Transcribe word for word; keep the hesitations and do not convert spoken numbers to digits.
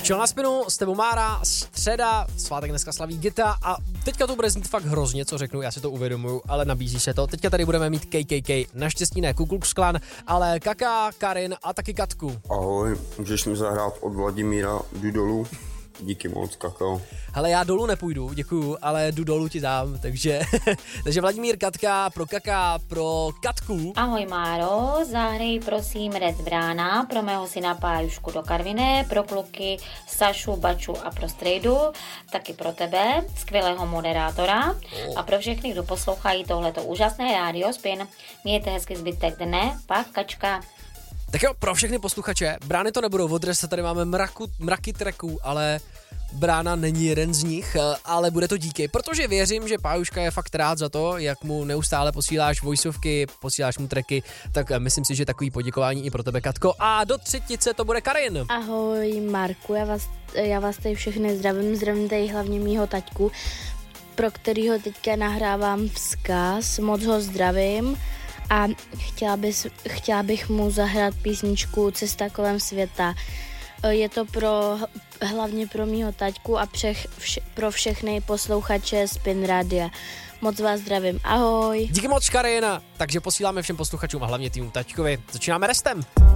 Čel na spinu, s tebou Mára, středa, svátek dneska slaví Gita a teďka to bude znít fakt hrozně, co řeknu, já si to uvědomuju, ale nabízí se to. Teďka tady budeme mít K K K, naštěstí ne Ku Klux Klan, ale Kaka, Karin a taky Katku. Ahoj, můžeš mi zahrát od Vladimíra Jdu dolů? Díky moc, Kakao. Hele, já dolů nepůjdu, děkuju, ale jdu dolů ti dám, takže, takže Vladimír, Katka, pro Kaka, pro Katku. Ahoj Máro, zahrej prosím Rec Brána pro mého syna Pájušku do Karviné, pro kluky Sašu, Baču a pro Strejdu, taky pro tebe, skvělého moderátora a pro všechny, kdo poslouchají tohleto úžasné rádio Spin. Mějte hezky zbytek dne, pak Kačka. Tak jo, pro všechny posluchače, brány to nebudou, od Rese tady máme mraku, mraky tracků, ale Brána není jeden z nich, ale bude to díky, protože věřím, že Pájuška je fakt rád za to, jak mu neustále posíláš voiceovky, posíláš mu tracky, tak myslím si, že takový poděkování i pro tebe, Katko. A do třetice to bude Karin. Ahoj Marku, já vás, já vás tady všechny zdravím, zdravím tady hlavně mýho taťku, pro kterýho teďka nahrávám vzkaz, moc ho zdravím. A chtěla, bys, chtěla bych mu zahrát písničku Cesta kolem světa. Je to pro, hlavně pro mýho taťku a přech, vše, pro všechny posluchače Spin Radia. Moc vás zdravím, ahoj. Díky moc, Karina. Takže posíláme všem posluchačům a hlavně týmu taťkovi. Začínáme restem.